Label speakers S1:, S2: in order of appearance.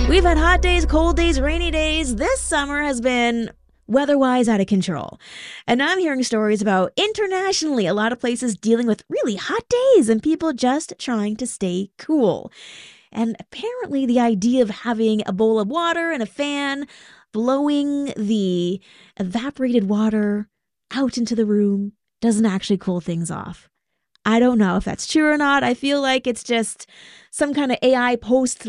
S1: We've had hot days, cold days, rainy days. This summer has been weather-wise out of control. And I'm hearing stories about internationally a lot of places dealing with really hot days and people just trying to stay cool. And apparently the idea of having a bowl of water and a fan blowing the evaporated water out into the room doesn't actually cool things off. I don't know if that's true or not. I feel like it's just some kind of AI post